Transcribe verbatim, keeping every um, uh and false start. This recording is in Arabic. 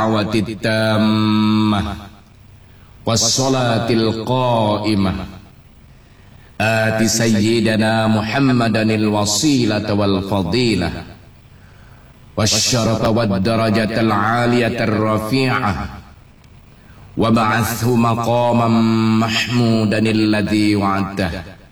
الدعوة التامة والصلاة القائمة آت سيدنا محمدا الوسيلة والفضيلة والشرف والدرجة العالية الرفيعة وبعثه مقاما محمودا الذي وعدته